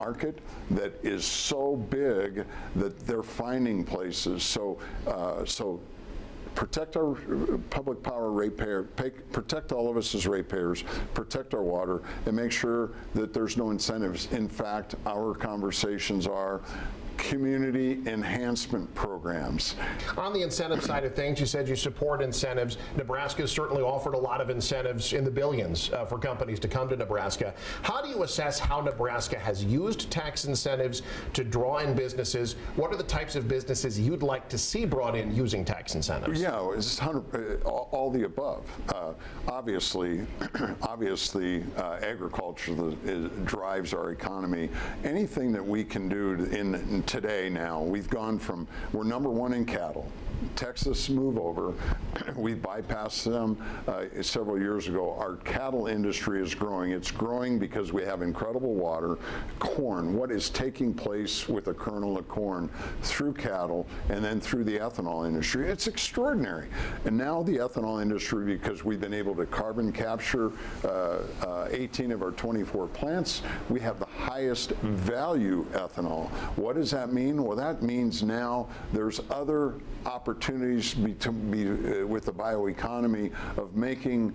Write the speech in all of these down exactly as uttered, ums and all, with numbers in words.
market that is so big that they're finding places. So, uh, so protect our public power ratepayer, pay, protect all of us as ratepayers, protect our water, and make sure that there's no incentives. In fact, our conversations are community enhancement programs. On the incentive side of things, you said you support incentives. Nebraska has certainly offered a lot of incentives in the billions uh, for companies to come to Nebraska. How do you assess how Nebraska has used tax incentives to draw in businesses? What are the types of businesses you'd like to see brought in using tax incentives? Yeah, it's one hundred, all, all the above. Uh, obviously, obviously, uh, agriculture is, drives our economy. Anything that we can do to, in, in today now, we've gone from, we're number one in cattle. Texas move over, we bypassed them uh, several years ago. Our cattle industry is growing. It's growing because we have incredible water. Corn, what is taking place with a kernel of corn through cattle and then through the ethanol industry, it's extraordinary. And now the ethanol industry, because we've been able to carbon capture uh, uh, eighteen of our twenty-four plants, we have the highest value ethanol. What does that mean? Well, that means now there's other opportunities be, to be, uh, with the bioeconomy of making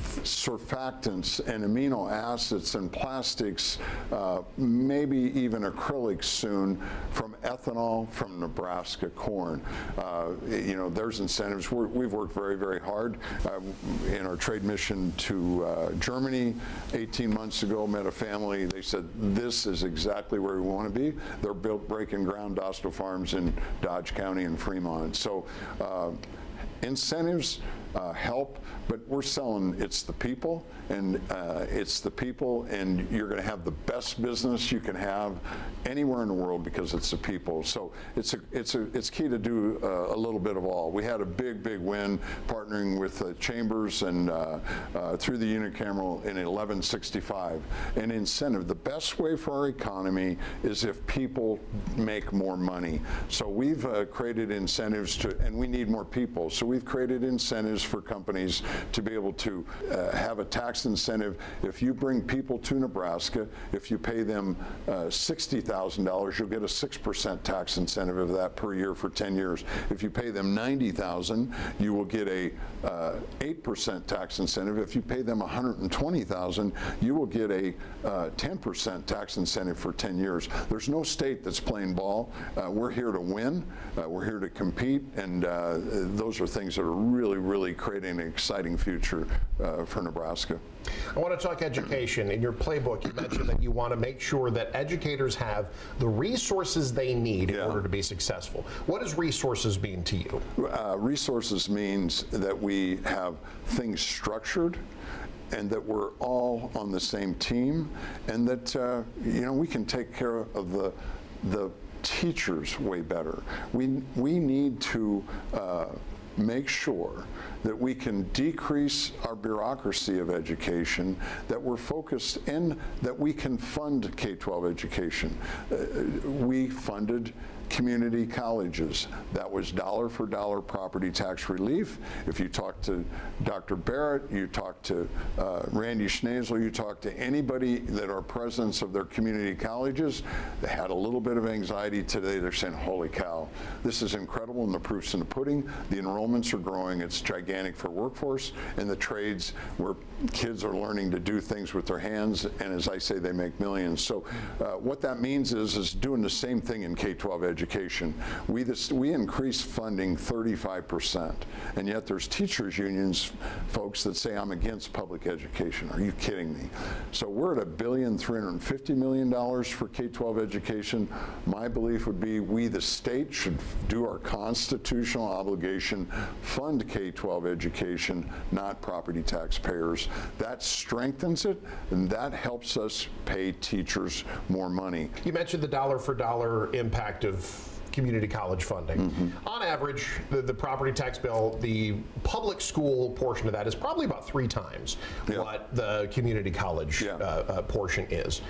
surfactants and amino acids and plastics, uh, maybe even acrylics soon, from ethanol from Nebraska corn. Uh, you know, there's incentives. We're, we've worked very, very hard uh, in our trade mission to uh, Germany eighteen months ago, met a family. They said, this is exactly where we want to be. They're built breaking ground, Dosto Farms in Dodge County and Fremont. So uh, incentives uh, help, but we're selling it's the people, and uh, it's the people, and you're going to have the best business you can have anywhere in the world because it's the people. So it's a, it's a, it's key to do uh, a little bit of all. We had a big, big win partnering with uh, Chambers and uh, uh, through the unicameral in eleven sixty-five. An incentive. The best way for our economy is if people make more money. So we've uh, created incentives to, and we need more people. So we've created incentives for companies to be able to uh, have a tax incentive. If you bring people to Nebraska, if you pay them uh, sixty thousand dollars, you'll get a six percent tax incentive of that per year for ten years. If you pay them ninety thousand dollars, you will get a uh, eight percent tax incentive. If you pay them one hundred twenty thousand dollars, you will get a uh, ten percent tax incentive for ten years. There's no state that's playing ball. Uh, we're here to win. Uh, we're here to compete, and uh, those are things that are really, really creating an exciting future uh, for Nebraska. I want to talk education. In your playbook, you mentioned that you want to make sure that educators have the resources they need yeah. in order to be successful. What does resources mean to you? Uh, resources means that we have things structured, and that we're all on the same team, and that uh, you know, we can take care of the the teachers way better. We we need to uh, make sure that we can decrease our bureaucracy of education, that we're focused, and that we can fund K twelve education. Uh, we funded community colleges. That was dollar for dollar property tax relief. If you talk to Doctor Barrett, you talk to uh, Randy Schnazel, you talk to anybody that are presidents of their community colleges, they had a little bit of anxiety today. They're saying, holy cow, this is incredible, and the proof's in the pudding. The enrollments are growing. It's gigantic for workforce and the trades where kids are learning to do things with their hands, and as I say, they make millions. So uh, what that means is, is doing the same thing in K twelve education. Education. We, this, we increased funding thirty-five percent, and yet there's teachers unions folks that say I'm against public education. Are you kidding me? So we're at a billion three hundred fifty million dollars for K twelve education. My belief would be we, the state, should do our constitutional obligation, fund K twelve education, not property taxpayers. That strengthens it, and that helps us pay teachers more money. You mentioned the dollar for dollar impact of community college funding. Mm-hmm. On average, the, the property tax bill, the public school portion of that is probably about three times yeah. what the community college yeah. uh, uh, portion is.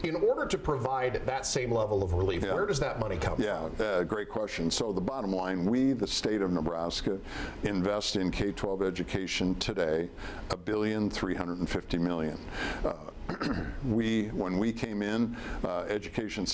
In order to provide that same level of relief, Yeah. where does that money come Yeah, from? uh, great question. So the bottom line, we, the state of Nebraska, invest in K twelve education today a billion three hundred fifty million. Uh, we, when we came in, uh, education